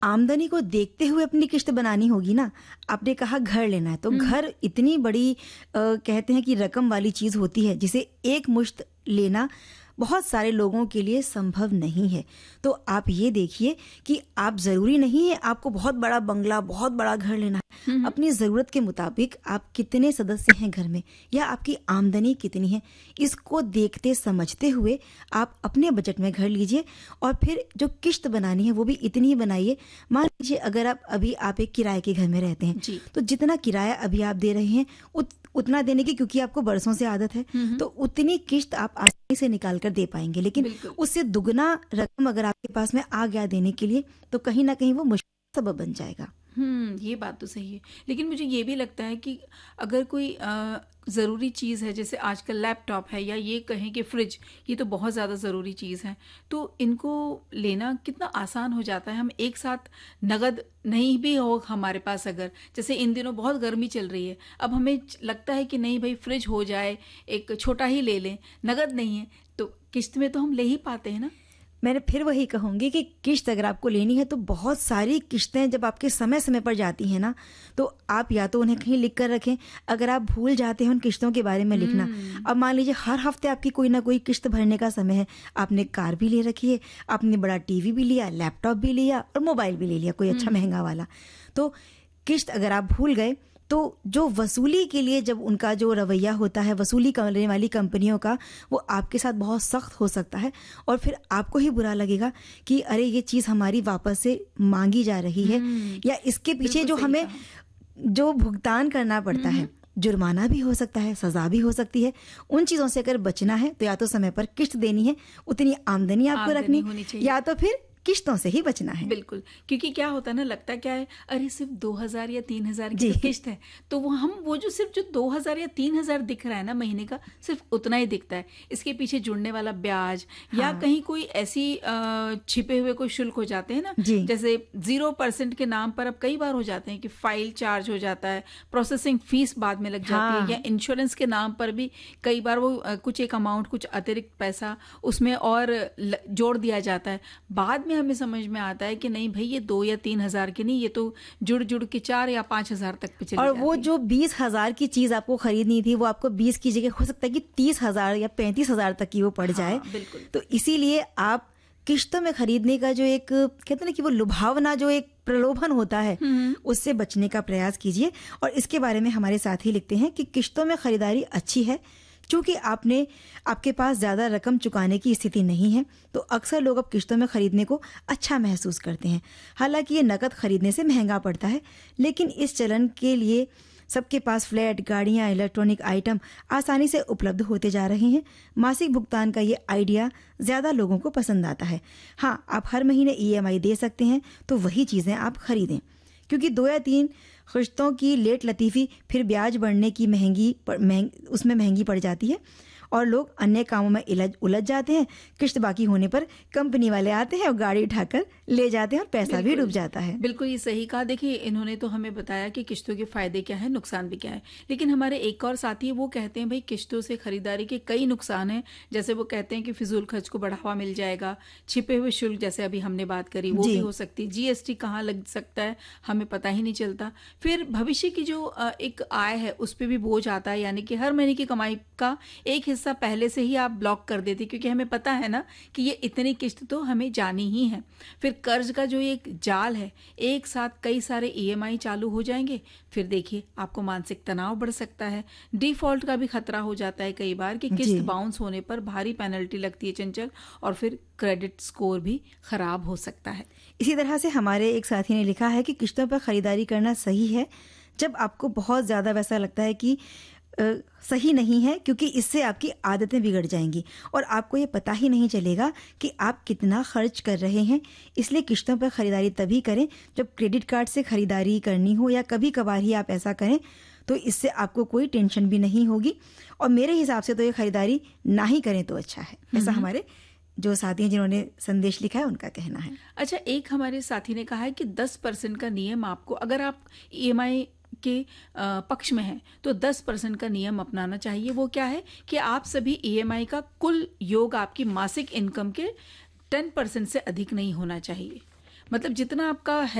आमदनी को देखते हुए अपनी किश्त बनानी होगी ना। आपने कहा घर लेना है, तो घर इतनी बड़ी कहते हैं कि रकम वाली चीज होती है जिसे एक मुश्त लेना बहुत सारे लोगों के लिए संभव नहीं है। तो आप ये देखिए कि आप जरूरी नहीं है आपको बहुत बड़ा बंगला, बहुत बड़ा घर लेना है। अपनी जरूरत के मुताबिक आप कितने सदस्य हैं घर में या आपकी आमदनी कितनी है, इसको देखते समझते हुए आप अपने बजट में घर लीजिए और फिर जो किश्त बनानी है वो भी इतनी ही बनाइए। मान लीजिए अगर आप एक किराए के घर में रहते हैं तो जितना किराया अभी आप दे रहे हैं उतना देने की, क्योंकि आपको बरसों से आदत है, तो उतनी किश्त आप आसानी से निकाल कर दे पाएंगे। लेकिन उससे दुगना रकम अगर आपके पास में आ गया देने के लिए तो कहीं ना कहीं वो मुश्किल सबब बन जाएगा। ये बात तो सही है। लेकिन मुझे ये भी लगता है कि अगर कोई ज़रूरी चीज़ है, जैसे आजकल लैपटॉप है या ये कहें कि फ्रिज, ये तो बहुत ज़्यादा ज़रूरी चीज़ है, तो इनको लेना कितना आसान हो जाता है। हम एक साथ नगद नहीं भी हो हमारे पास, अगर जैसे इन दिनों बहुत गर्मी चल रही है, अब हमें लगता है कि नहीं भाई फ्रिज हो जाए, एक छोटा ही ले लें, नगद नहीं है तो किश्त में तो हम ले ही पाते हैं ना। मैंने फिर वही कहूंगी कि किश्त अगर आपको लेनी है तो बहुत सारी किश्तें जब आपके समय समय पर जाती हैं ना, तो आप या तो उन्हें कहीं लिख कर रखें। अगर आप भूल जाते हैं उन किश्तों के बारे में लिखना, अब मान लीजिए हर हफ्ते आपकी कोई ना कोई किश्त भरने का समय है, आपने कार भी ले रखी है, आपने बड़ा टीवी भी लिया, लैपटॉप भी लिया और मोबाइल भी ले लिया कोई अच्छा महंगा वाला, तो किश्त अगर आप भूल गए तो जो वसूली के लिए जब उनका जो रवैया होता है वसूली करने वाली कंपनियों का, वो आपके साथ बहुत सख्त हो सकता है और फिर आपको ही बुरा लगेगा कि अरे ये चीज़ हमारी वापस से मांगी जा रही है, या इसके पीछे जो हमें जो भुगतान करना पड़ता है, जुर्माना भी हो सकता है, सजा भी हो सकती है। उन चीज़ों से अगर बचना है तो या तो समय पर किश्त देनी है, उतनी आमदनी आपको रखनी, या तो फिर किश्तों से ही बचना है। बिल्कुल, क्योंकि क्या होता है ना, लगता क्या है, अरे सिर्फ 2000 या 3000 की तो किश्त है, तो वो जो सिर्फ जो 2000 या 3000 दिख रहा है ना महीने का, सिर्फ उतना ही दिखता है। इसके पीछे जुड़ने वाला ब्याज या कहीं कोई ऐसी छिपे हुए कोई शुल्क हो जाते हैं ना, जैसे 0% के नाम पर अब कई बार हो जाते हैं कि फाइल चार्ज हो जाता है, प्रोसेसिंग फीस बाद में लग जाती है, या इंश्योरेंस के नाम पर भी कई बार वो कुछ एक अमाउंट, कुछ अतिरिक्त पैसा उसमें और जोड़ दिया जाता है। बाद हमें समझ में आता है कि नहीं भाई ये 2 या 3 हजार की नहीं, ये तो जुड़ के 4 या 5 हजार तक पे चली जाती है। और वो जो 20,000 की चीज आपको खरीदनी थी वो आपको 20 की जगह हो सकता है कि 30,000 या 35,000 तक की वो पड़ जाए। बिल्कुल। तो इसीलिए आप किश्तों में खरीदने का जो एक कहते हैं ना कि वो लुभावना, जो एक प्रलोभन होता है, उससे बचने का प्रयास कीजिए। और इसके बारे में हमारे साथी लिखते हैं कि किश्तों में खरीदारी अच्छी है क्योंकि आपके पास ज़्यादा रकम चुकाने की स्थिति नहीं है, तो अक्सर लोग अब किश्तों में खरीदने को अच्छा महसूस करते हैं। हालांकि ये नकद खरीदने से महंगा पड़ता है, लेकिन इस चलन के लिए सबके पास फ्लैट, गाड़ियाँ, इलेक्ट्रॉनिक आइटम आसानी से उपलब्ध होते जा रहे हैं। मासिक भुगतान का ये आइडिया ज़्यादा लोगों को पसंद आता है। हाँ, आप हर महीने EMI दे सकते हैं, तो वही चीज़ें आप खरीदें, क्योंकि 2 या 3 किश्तों की लेट लतीफ़ी फिर ब्याज बढ़ने की उसमें महंगी पड़ जाती है और लोग अन्य कामों में उलझ जाते हैं। किश्त बाकी होने पर कंपनी वाले आते हैं और गाड़ी उठाकर ले जाते हैं और पैसा भी डूब जाता है। बिल्कुल, ये सही कहा। देखिए, इन्होंने तो हमें बताया कि किश्तों के फायदे क्या है, नुकसान भी क्या है, लेकिन हमारे एक और साथी है, वो कहते हैं भाई किश्तों से खरीदारी के कई नुकसान हैं। जैसे वो कहते हैं कि फिजूल खर्च को बढ़ावा मिल जाएगा, छिपे हुए शुल्क जैसे अभी हमने बात करी वो भी हो सकती, GST कहाँ लग सकता है हमें पता ही नहीं चलता। फिर भविष्य की जो एक आय है उस पर भी बोझ आता है, यानी कि हर महीने की कमाई का एक हिस्सा पहले से ही आप ब्लॉक कर देते, क्योंकि हमें पता है ना कि ये इतनी किश्त तो हमें जानी ही है। फिर कर्ज का जो एक जाल है, एक साथ कई सारे EMI चालू हो जाएंगे, फिर देखिए आपको मानसिक तनाव बढ़ सकता है। डिफॉल्ट का भी खतरा हो जाता है कई बार कि किश्त बाउंस होने पर भारी पेनल्टी लगती है चंचल, और फिर क्रेडिट स्कोर भी खराब हो सकता है। इसी तरह से हमारे एक साथी ने लिखा है कि किश्तों पर खरीदारी करना सही है जब आपको बहुत ज़्यादा वैसा लगता है कि सही नहीं है, क्योंकि इससे आपकी आदतें बिगड़ जाएंगी और आपको ये पता ही नहीं चलेगा कि आप कितना खर्च कर रहे हैं। इसलिए किश्तों पर खरीदारी तभी करें जब क्रेडिट कार्ड से खरीदारी करनी हो, या कभी कभार ही आप ऐसा करें, तो इससे आपको कोई टेंशन भी नहीं होगी। और मेरे हिसाब से तो ये खरीदारी ना ही करें तो अच्छा है, ऐसा हमारे जो साथी हैं जिन्होंने संदेश लिखा है उनका कहना है। अच्छा, एक हमारे साथी ने कहा है कि 10% का नियम आपको, अगर आप EMI के पक्ष में है तो 10% का नियम अपनाना चाहिए। वो क्या है कि आप सभी EMI का कुल योग आपकी मासिक इनकम के 10% से अधिक नहीं होना चाहिए। मतलब जितना आपका है